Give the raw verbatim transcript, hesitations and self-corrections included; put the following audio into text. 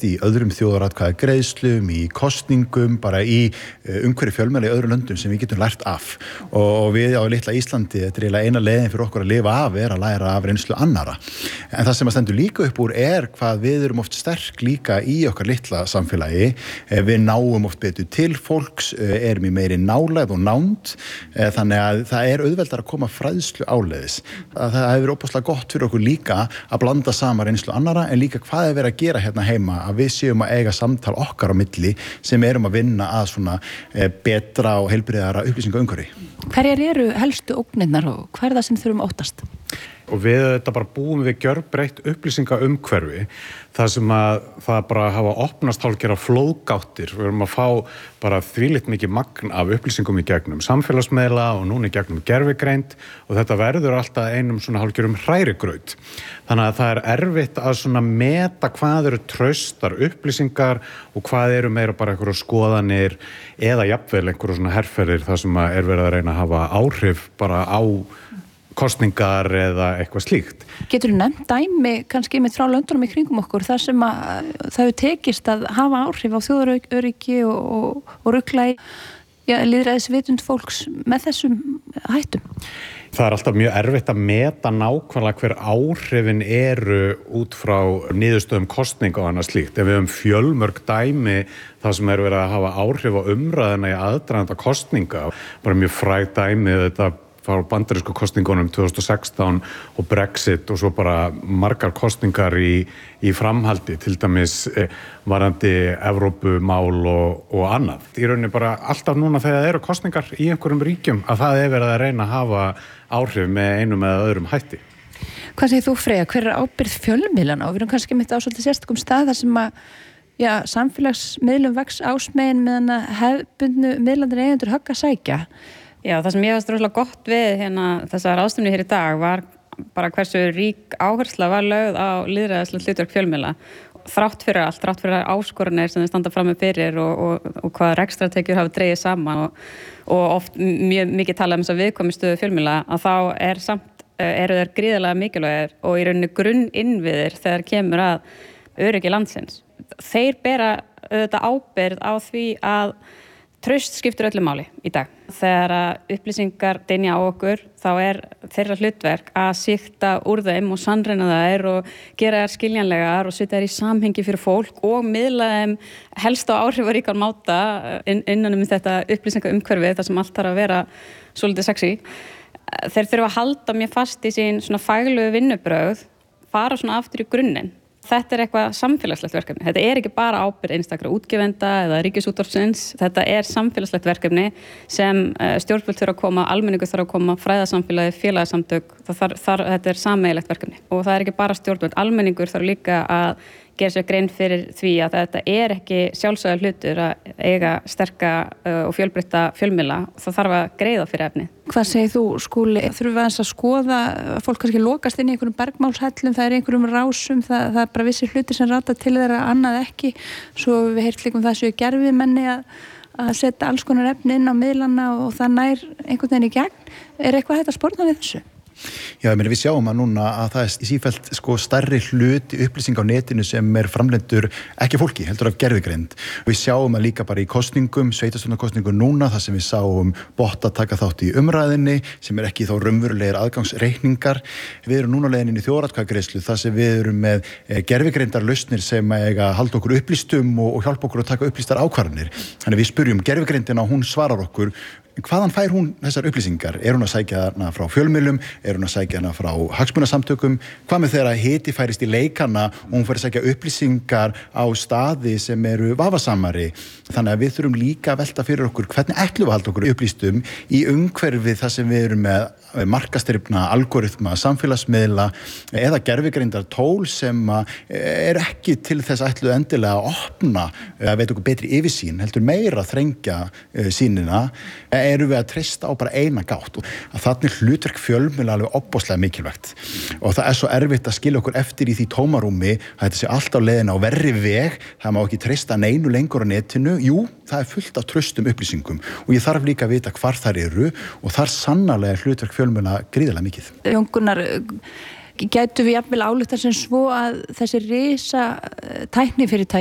gerst í öðrum þjóðaratkvæða greiðslum, í kosningum, bara í umhverfi fjölmiðla í öðrum löndum sem við getum lært af. Og við á litla Íslandi, þetta er eiginlega eina leiðin fyrir okkur að lifa af, er að læra af reynslu annara. En það sem að stendur líka upp úr er hvað við erum oft sterk líka í okkar litla samfélagi. Við náum oft betur til fólks, erum í meiri nálægð og nánd, þannig að það er auðveldar að koma fræðslu áleiðis. Það hefur verið óbúslega gott fyrir okkur líka að blanda saman reynslu annara, en líka hvað er verið að gera hérna heima, að við séum að eiga samtal okkar á milli sem erum að vinna að svona betra og heilbrigðara upplýsingaumhverfi. Hverjar eru helstu ógnirnar og hvað er það sem þurfum óttast? Og við þetta bara búum við gjörbreytt upplýsingaumhverfi, það sem að það bara hafa opnast hálfgerðar flóðgáttir. Við erum að fá bara þvílíkt mikið magn af upplýsingum í gegnum samfélagsmiðla og núna í gegnum gervigreind og þetta verður alltaf einum svona hálfgerðum hrærigraut. Þannig að það er erfitt að svona meta hvað eru traustar upplýsingar og hvað eru meira bara einhverju skoðanir eða jafnvel einhverju svona herferðir þar sem að er verið að reyna að hafa áhrif bara á kostningar eða eitthvað slíkt. Geturðu nefnt dæmi kannski með frá löndunum í kringum okkur þar sem að það hefur tekist að hafa áhrif á þjóðaröryggi og, og, og rugla í ja, lýðræðisvitund fólks með þessum hættum? Það er alltaf mjög erfitt að meta nákvæmlega hver áhrifin eru út frá niðurstöðum kosninga og annað slíkt. Ef við höfum fjölmörg dæmi það sem er verið að hafa áhrif á umræðina í aðdraganda kosninga, bara mjög fræg dæmi þetta frá bandarísku kosningunum tvö þúsund og sextán og Brexit og svo bara margar kosningar í, í framhaldi, til dæmis eh, varandi Evrópumál og, og annað. Í rauninni bara alltaf núna þegar það eru kosningar í einhverjum ríkjum að það er verið að reyna að hafa áhrif með einum eða öðrum hætti. Hvað segir þú, Freyja? Hver er ábyrgð fjölmiðlana? Og við erum kannski mitt á svolítið sérstakum stað þar sem að já, samfélagsmiðlum vex ásmegin meðan að hefðbundnu miðlandir eigendur högg að sækja. Já, það sem ég varst rosalega gott við hérna þessa ráðstefnu hér í dag var bara hversu rík áhersla var lögð á lýðræðislegt hlutverk fjölmiðla. Þrátt fyrir allt, þrátt fyrir áskoranir sem þeir standa fram með fyrir og, og, og hvað rekstratekjur hafa dregið saman og, og oft mjög mikið talað um þess að viðkvæmu stöðu fjölmiðla að þá er samt, eru þeir gríðarlega mikilvægir og í rauninni grunninnviðir þegar kemur að öryggi landsins. Þeir bera auðvitað ábyrgð á því að traust skiptir öllu máli í dag. Þegar að upplýsingar dynja á okkur, þá er þeirra hlutverk að sikta úr þeim og sannreyna þær og gera þær skiljanlegar og setja þær í samhengi fyrir fólk og miðla þeim helst á áhrifaríkan máta innan um þetta upplýsingaumhverfi, þar sem allt þarf að vera svolítið sexy. Þeir þurfa að halda mér fast í sín svona faglegu vinnubrögð, fara svona aftur í grunninn. Þetta er eitthvað samfélagslegt verkefni. Þetta er ekki bara ábyrgð einstakra útgefenda eða ríkisútvarpsins. Þetta er samfélagslegt verkefni sem stjórnvöld þurfa að koma, almenningur þarf að koma, fræðasamfélagi, félagasamtök. Þar, þar, þetta er sameiginlegt verkefni. Og það er ekki bara stjórnvöld, almenningur þarf líka að gera sér grein fyrir því að þetta er ekki sjálfsagður hlutur að eiga sterka og fjölbreytta fjölmiðla. Það þarf að greiða fyrir efni. Hvað segir þú, Skúli? Þurfum við aðeins að skoða, fólk kannski lokast inn í einhverjum bergmálshellum, það er einhverjum rásum, það, það er bara vissi hlutir sem rata til þeirra, annað ekki. Svo við heyrt líka um það séu gervimenni að, að setja alls konar efni inn á miðlana og það nær einhvern veginn í gegn. Er eitthvað hægt að sporna við þessu? Já, ég meina, við sjáum að núna að það er í sífellt sko stærri hluti upplýsing á netinu sem er framlendur ekki fólki, heldur af gervigreind. Við sjáum að líka bara í kosningum, sveitarstjórnarkosningum núna, þar sem við sáum botta taka þátt í umræðinni, sem er ekki þá raunverulegir aðgangsreikningar. Við erum núna leiðin inn í þjóðaratkvæðagreiðslu, þar sem við erum með gervigreindar lausnir sem eiga að halda okkur upplýstum og, og hjálpa okkur að taka upplýstar ákvarðanir. Þannig við spurjum gervigreindina, hún svarar okkur. Hvaðan fær hún þessar upplýsingar? Er hún að sækja hana frá fjölmiðlum? Er hún að sækja hana frá hagsmunasamtökum? Hvað með þegar hiti færist í leikana og hún fær að sækja upplýsingar á staði sem eru vafasamari? Þannig að við þurfum líka að velta fyrir okkur hvernig ætlum við að halda okkur upplýstum í umhverfi þar sem við erum með markastrifna, algoritma, samfélagsmiðla eða gervigreindar tól sem er ekki til þess ætluð endilega að opna að veita okkur betri yfirsýn, heldur meira að þrengja sýnina. Erum við að treysta á bara eina gátt og að þannig hlutverk fjölmiðla alveg opbóðslega mikilvægt og það er svo erfitt að skilja okkur eftir í því tómarúmi að þetta sé allt á leiðina á verri veg, það má ekki treysta neinu lengur á netinu. Jú, það er fullt af traustum upplýsingum og ég þarf líka að vita hvar þær eru og þar sannarlega hlutverk fjölmiðla gríðarlega mikið. Jón Gunnar, gætu við jafnvel álykta sem svo að þessi risa tæknifyrirtæki